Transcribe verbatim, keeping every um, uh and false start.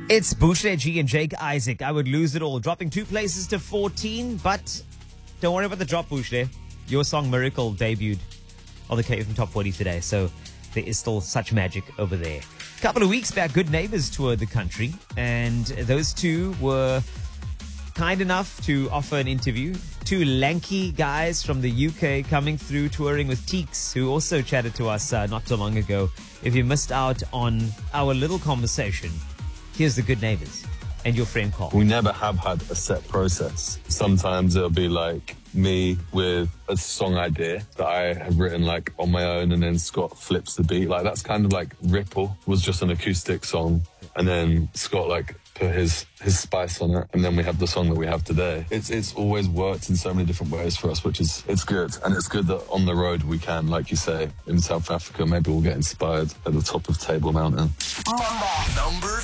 It's Bushle G and Jake Isaac. I would lose it all. Dropping two places to fourteen, but don't worry about the drop, Bushle. Your song Miracle debuted on the K F M Top forty today, so there is still such magic over there. A couple of weeks back, Good Neighbors toured the country, and those two were kind enough to offer an interview. Two lanky guys from the U K coming through touring with Teeks, who also chatted to us uh, not too long ago. If you missed out on our little conversation, here's the Good Neighbors and your friend Carl. We never have had a set process. Sometimes it'll be like me with a song idea that I have written like on my own, and then Scott flips the beat. Like that's kind of like Ripple was just an acoustic song, and then Scott like put his his spice on it, and then we have the song that we have today. It's it's always worked in so many different ways for us, which is it's good. And it's good that on the road we can, like you say, in South Africa, maybe we'll get inspired at the top of Table Mountain. Number, number